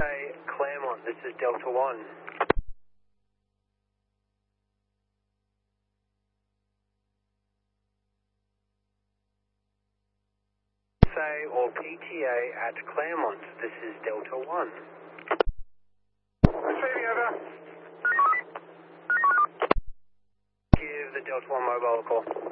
Claremont, this is Delta 1. Or PTA at Claremont, this is Delta 1. Receiving over. Give the Delta 1 mobile a call.